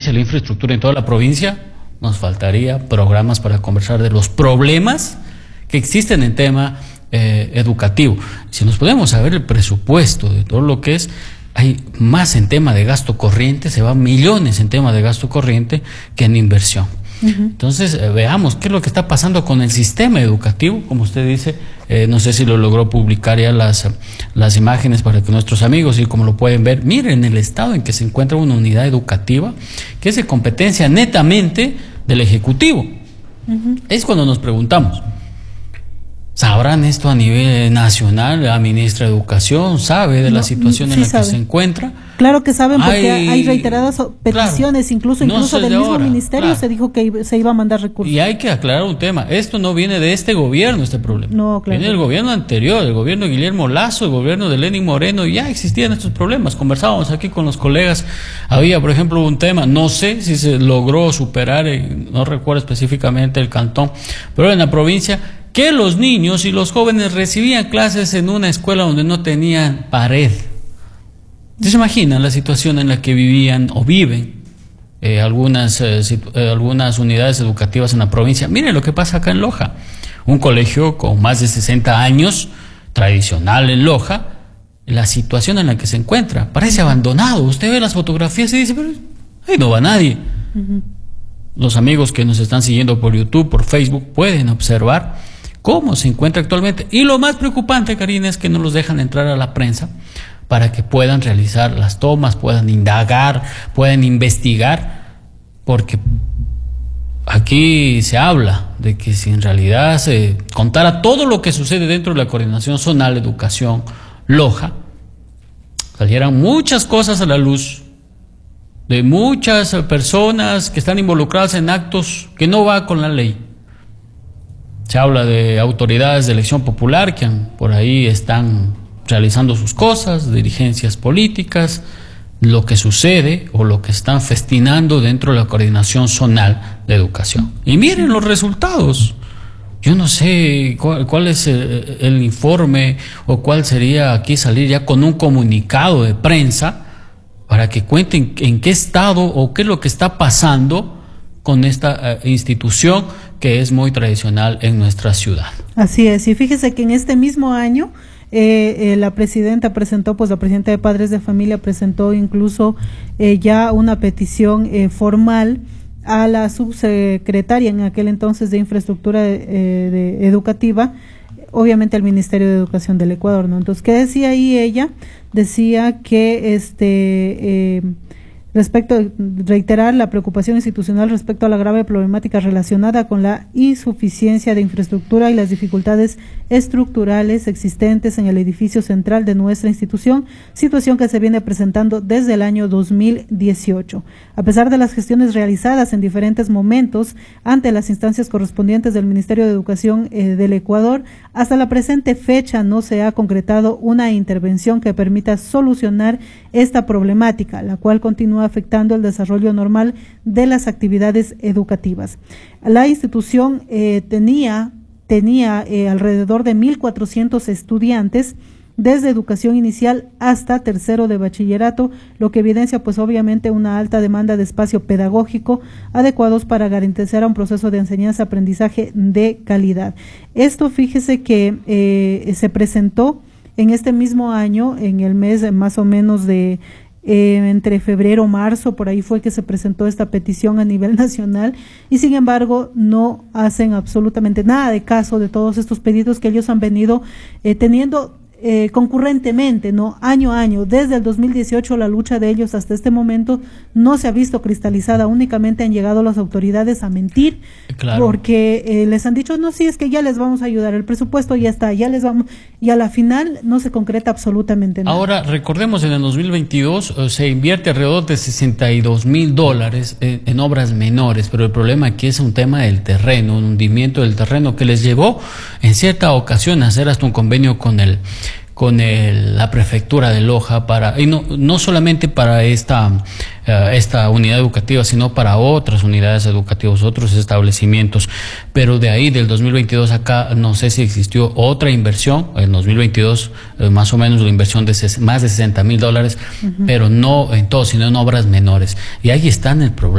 dice la infraestructura en toda la provincia, nos faltaría programas para conversar de los problemas que existen en tema educativo. Si nos podemos saber el presupuesto de todo lo que es, hay más en tema de gasto corriente, se van millones en tema de gasto corriente que en inversión. Entonces, veamos qué es lo que está pasando con el sistema educativo, como usted dice. No sé si lo logró publicar ya las imágenes para que nuestros amigos, y como lo pueden ver, miren el estado en que se encuentra una unidad educativa que es de competencia netamente del Ejecutivo. Es cuando nos preguntamos, ¿sabrán esto a nivel nacional? La ministra de Educación sabe de la situación en la que se encuentra. Claro que saben, porque hay reiteradas peticiones, claro, incluso del mismo ministerio, claro, se dijo que se iba a mandar recursos. Y hay que aclarar un tema, esto no viene de este gobierno, este problema. No, claro. Viene del gobierno anterior, el gobierno de Guillermo Lasso, el gobierno de Lenín Moreno, y ya existían estos problemas. Conversábamos aquí con los colegas, había, por ejemplo, un tema, no sé si se logró superar, no recuerdo específicamente el cantón, pero en la provincia, que los niños y los jóvenes recibían clases en una escuela donde no tenían pared. ¿Se imaginan la situación en la que vivían o viven algunas unidades educativas en la provincia? Miren lo que pasa acá en Loja, un colegio con más de 60 años, tradicional en Loja, la situación en la que se encuentra, parece abandonado. Usted ve las fotografías y dice, pero ahí no va nadie. Los amigos que nos están siguiendo por YouTube, por Facebook, pueden observar cómo se encuentra actualmente. Y lo más preocupante, Karina, es que no los dejan entrar a la prensa para que puedan realizar las tomas, puedan indagar, puedan investigar, porque aquí se habla de que si en realidad se contara todo lo que sucede dentro de la Coordinación Zonal Educación Loja, salieran muchas cosas a la luz de muchas personas que están involucradas en actos que no va con la ley. Se habla de autoridades de elección popular que por ahí están realizando sus cosas, dirigencias políticas, lo que sucede o lo que están festinando dentro de la Coordinación Zonal de Educación. Y miren los resultados. Yo no sé cuál es el informe o cuál sería aquí salir ya con un comunicado de prensa para que cuenten en qué estado o qué es lo que está pasando con esta institución que es muy tradicional en nuestra ciudad. Así es, y fíjese que en este mismo año la presidenta de Padres de Familia presentó incluso ya una petición formal a la subsecretaria en aquel entonces de Infraestructura Educativa, obviamente al Ministerio de Educación del Ecuador, ¿no? Entonces, ¿qué decía ahí ella? Decía que reiterar la preocupación institucional respecto a la grave problemática relacionada con la insuficiencia de infraestructura y las dificultades estructurales existentes en el edificio central de nuestra institución, situación que se viene presentando desde el año 2018. A pesar de las gestiones realizadas en diferentes momentos ante las instancias correspondientes del Ministerio de Educación del Ecuador, hasta la presente fecha no se ha concretado una intervención que permita solucionar esta problemática, la cual continúa afectando el desarrollo normal de las actividades educativas. La institución tenía alrededor de 1.400 estudiantes desde educación inicial hasta tercero de bachillerato, lo que evidencia pues obviamente una alta demanda de espacio pedagógico adecuados para garantizar un proceso de enseñanza-aprendizaje de calidad. Esto, fíjese que se presentó en este mismo año, en el mes más o menos de entre febrero o marzo, por ahí fue que se presentó esta petición a nivel nacional, y sin embargo no hacen absolutamente nada de caso de todos estos pedidos que ellos han venido teniendo concurrentemente, ¿no? Año a año. Desde el 2018 la lucha de ellos hasta este momento no se ha visto cristalizada, únicamente han llegado las autoridades a mentir, claro, porque les han dicho, no, sí, es que ya les vamos a ayudar, el presupuesto ya está, ya les vamos, y a la final no se concreta absolutamente nada. Ahora, recordemos, en el 2022 se invierte alrededor de $62,000 en obras menores, pero el problema aquí es un tema del terreno, un hundimiento del terreno que les llevó en cierta ocasión a hacer hasta un convenio con la prefectura de Loja y no solamente para esta unidad educativa, sino para otras unidades educativas, otros establecimientos. Pero de ahí, del 2022 acá, no sé si existió otra inversión. En 2022 más o menos la inversión de más de $60,000, pero no en todo, sino en obras menores. Y ahí está el problema.